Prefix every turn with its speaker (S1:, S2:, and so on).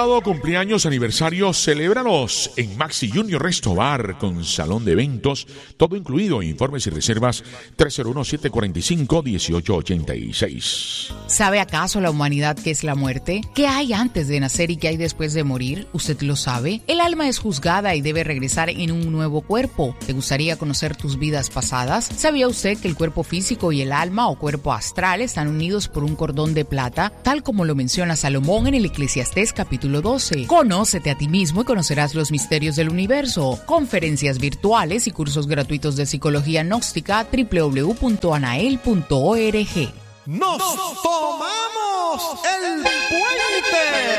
S1: celebrado cumpleaños, aniversario, celébralos en Maxi Junior Resto Bar con salón de eventos, todo incluido. Informes y reservas 301-745-1886.
S2: ¿Sabe acaso la humanidad qué es la muerte? ¿Qué hay antes de nacer y qué hay después de morir? ¿Usted lo sabe? El alma es juzgada y debe regresar en un nuevo cuerpo. ¿Te gustaría conocer tus vidas pasadas? ¿Sabía usted que el cuerpo físico y el alma o cuerpo astral están unidos por un cordón de plata, tal como lo menciona Salomón en el Eclesiastés capítulo 12? Conócete a ti mismo y conocerás los misterios del universo. Conferencias virtuales y cursos gratuitos de psicología gnóstica www.anael.org.
S3: ¡Nos tomamos el puente!